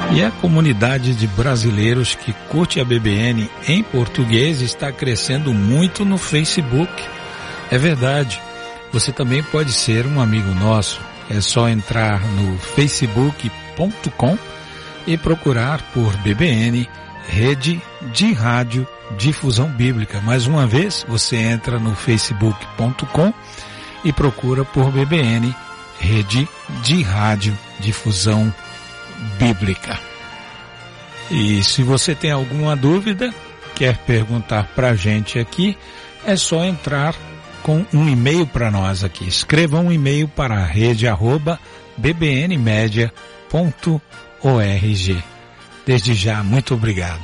E a comunidade de brasileiros que curte a BBN em português está crescendo muito no Facebook. É verdade, você também pode ser um amigo nosso. É só entrar no facebook.com e procurar por BBN, Rede de Rádio Difusão Bíblica. Mais uma vez, você entra no facebook.com e procura por BBN, Rede de Rádio Difusão Bíblica. E se você tem alguma dúvida, quer perguntar para a gente aqui, é só entrar com um e-mail para nós aqui. Escreva um e-mail para a rede@bbnmedia.org. Desde já, muito obrigado.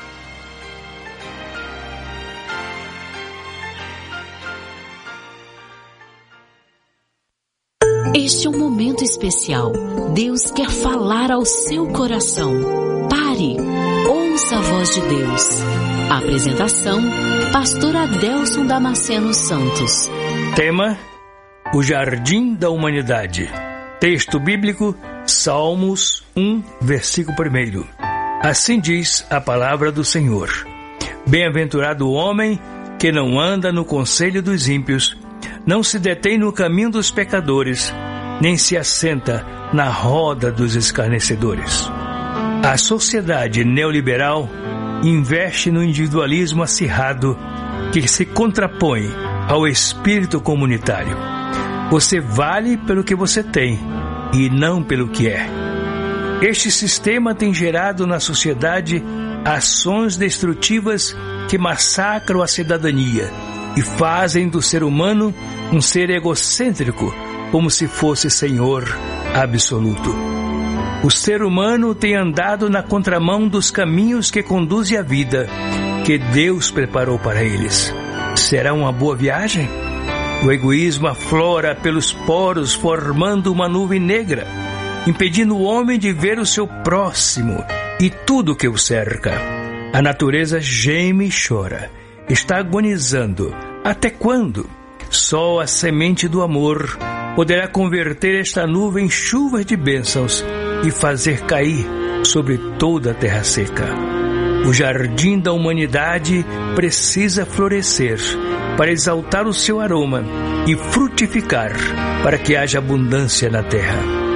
Este é um momento especial. Deus quer falar ao seu coração. Pare, ouça a voz de Deus. A apresentação, Pastor Adelson Damasceno Santos. Tema: o Jardim da Humanidade. Texto bíblico, Salmos 1, versículo 1. Assim diz a palavra do Senhor: Bem-aventurado o homem que não anda no conselho dos ímpios, não se detém no caminho dos pecadores, nem se assenta na roda dos escarnecedores. A sociedade neoliberal investe no individualismo acirrado que se contrapõe ao espírito comunitário. Você vale pelo que você tem e não pelo que é. Este sistema tem gerado na sociedade ações destrutivas que massacram a cidadania e fazem do ser humano um ser egocêntrico, como se fosse senhor absoluto. O ser humano tem andado na contramão dos caminhos que conduzem à vida que Deus preparou para eles. Será uma boa viagem? O egoísmo aflora pelos poros, formando uma nuvem negra, impedindo o homem de ver o seu próximo e tudo que o cerca. A natureza geme e chora, está agonizando. Até quando? Só a semente do amor poderá converter esta nuvem em chuvas de bênçãos e fazer cair sobre toda a terra seca. O jardim da humanidade precisa florescer para exaltar o seu aroma e frutificar para que haja abundância na terra.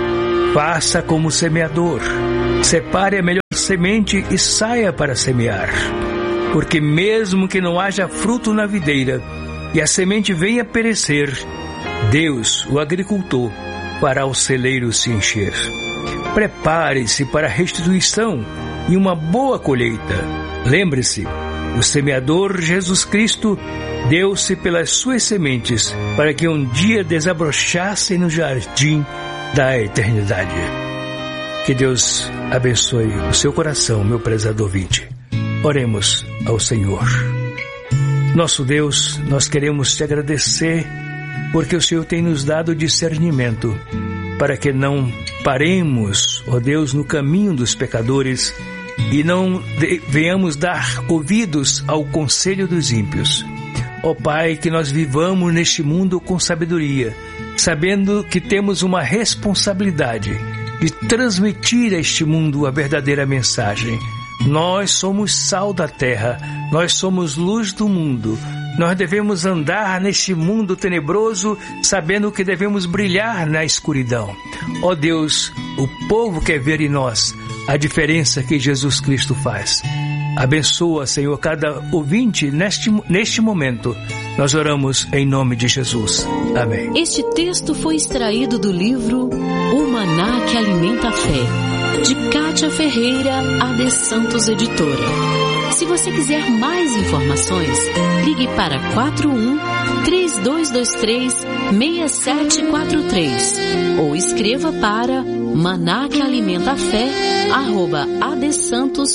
Faça como semeador, separe a melhor semente e saia para semear, porque mesmo que não haja fruto na videira e a semente venha a perecer, Deus, o agricultor, fará o celeiro se encher. Prepare-se para a restituição e uma boa colheita. Lembre-se, o semeador Jesus Cristo deu-se pelas suas sementes para que um dia desabrochassem no jardim da eternidade. Que Deus abençoe o seu coração, meu prezado ouvinte. Oremos ao Senhor. Nosso Deus, nós queremos te agradecer porque o Senhor tem nos dado discernimento para que não paremos, ó Deus, no caminho dos pecadores e não venhamos dar ouvidos ao conselho dos ímpios. Ó Pai, que nós vivamos neste mundo com sabedoria, sabendo que temos uma responsabilidade de transmitir a este mundo a verdadeira mensagem. Nós somos sal da terra, nós somos luz do mundo. Nós devemos andar neste mundo tenebroso, sabendo que devemos brilhar na escuridão. Ó Deus, o povo quer ver em nós a diferença que Jesus Cristo faz. Abençoa, Senhor, cada ouvinte neste momento. Nós oramos em nome de Jesus. Amém. Este texto foi extraído do livro O Maná que Alimenta a Fé, de Cátia Ferreira, AD Santos Editora. Se você quiser mais informações, ligue para 41-3223-6743 ou escreva para manacalimentafé@adsantos.com.br.